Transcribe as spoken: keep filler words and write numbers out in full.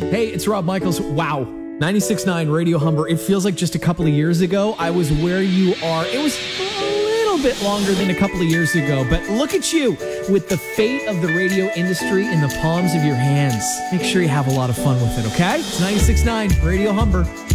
Hey, it's Rob Michaels. Wow. ninety-six point nine Radio Humber. It feels like just a couple of years ago I was where you are. It was a little bit longer than a couple of years ago, but look at you with the fate of the radio industry in the palms of your hands. Make sure you have a lot of fun with it, okay? It's ninety-six point nine Radio Humber.